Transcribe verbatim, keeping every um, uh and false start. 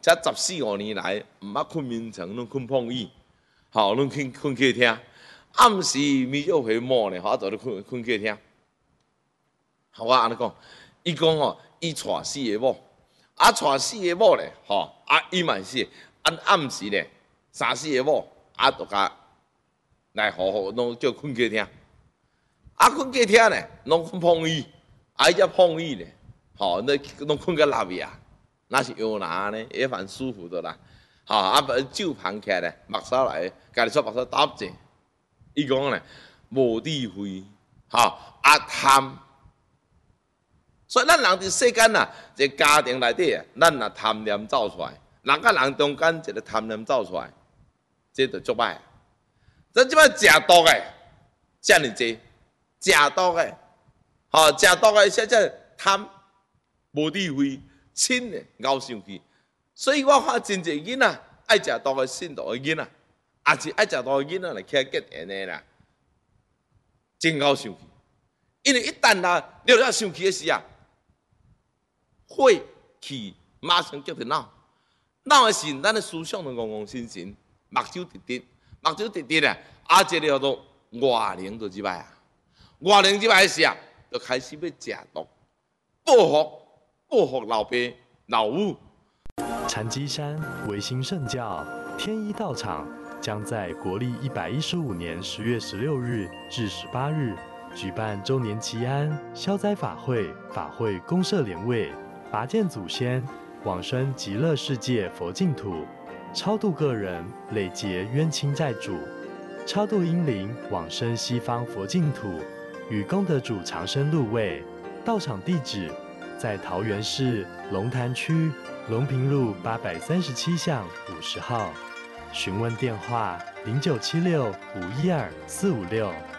这十四五年来，毋捌困眠床，拢困碰椅，吼，拢困困客厅。暗时咪就回摸呢，我就咧困困客厅。我安尼讲，伊讲哦，伊娶四个某，啊娶四个某咧，吼，啊伊嘛是，按暗时咧，三四个某，啊就甲来好好拢叫困客厅。啊困客厅咧，拢困碰椅，啊伊只碰椅咧，吼，那拢困个六夜。那是摇篮呢，也蛮舒服的啦。吼，啊，酒盘起来，目梢来，家己出目梢搭者。伊讲咧，无智慧，吼，啊贪。所以咱人伫世间呐，一个家庭内底啊，咱若贪念走出来，人甲人中间一个贪念走出来，这就足歹。咱即摆食毒诶，遮尔济，食毒诶，吼，食毒诶，现在贪，无智慧。亲的咬上去，所以我看真侪囡仔爱食毒的信毒的囡仔，也是爱食毒的囡仔来起来结缘的啦，真咬上去。因为一旦啦了了上去的时啊，血气马上叫着脑，脑的是咱的思想就戆戆神神，目睭直直，目睭直直啊，啊这个叫做外灵就即摆啊，外灵即摆时啊，就开始要食毒，报复。报复老爸老母。 禅机山维新圣教天一道场将在国历一百一十五年十月十六日至十八日举办周年祈安消灾法会，法会公设莲位，拔剑祖先，往生极乐世界佛净土，超度个人累劫冤亲债主，超度阴灵往生西方佛净土，与功德主长生入位。道场地址在桃园市龙潭区龙平路八百三十七巷五十号，询问电话零九七六五一二四五六。